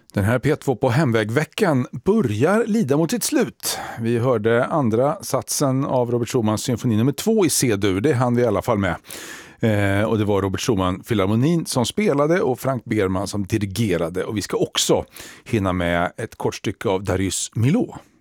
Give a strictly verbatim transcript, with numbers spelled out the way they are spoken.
Den här P två på hemvägveckan börjar lida mot sitt slut. Vi hörde andra satsen av Robert Schumans symfoni nummer två i C-dur, det hann vi i alla fall med. Eh, och det var Robert Schumann Filharmonin som spelade och Frank Berman som dirigerade. Och vi ska också hinna med ett kort stycke av Darius Milhaud.